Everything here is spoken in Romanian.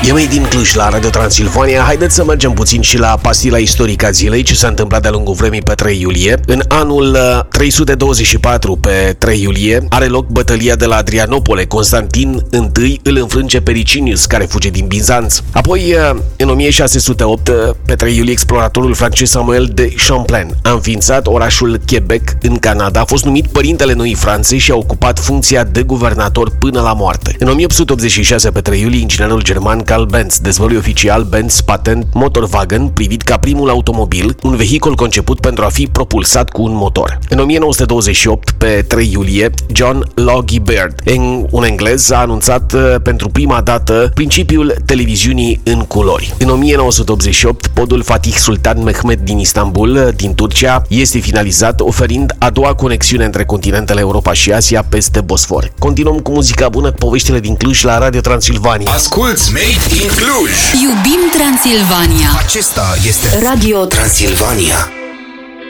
E mai din Cluj la Radio Transilvania. Haideți să mergem puțin și la pastila istorică a zilei, ce s-a întâmplat de-a lungul vremii pe 3 iulie. În anul 324, pe 3 iulie, are loc bătălia de la Adrianopole. Constantin I îl înfrânge pe Licinius, care fuge din Bizanț. Apoi, în 1608, pe 3 iulie, exploratorul francez Samuel de Champlain a înființat orașul Quebec în Canada. A fost numit părintele Noii Franțe și a ocupat funcția de guvernator până la moarte. În 1886, pe 3 iulie, inginerul german Carl Benz dezvăluie oficial Benz Patent Motorwagen, privit ca primul automobil, un vehicul conceput pentru a fi propulsat cu un motor. În 1928, pe 3 iulie, John Logie Baird, un englez, a anunțat pentru prima dată principiul televiziunii în culori. În 1988, podul Fatih Sultan Mehmed din Istanbul, din Turcia, este finalizat, oferind a doua conexiune între continentele Europa și Asia peste Bosfor. Continuăm cu muzica bună, cu poveștile din Cluj la Radio Transilvania. Asculți Made in Cluj! Iubim Transilvania! Acesta este Radio Transilvania.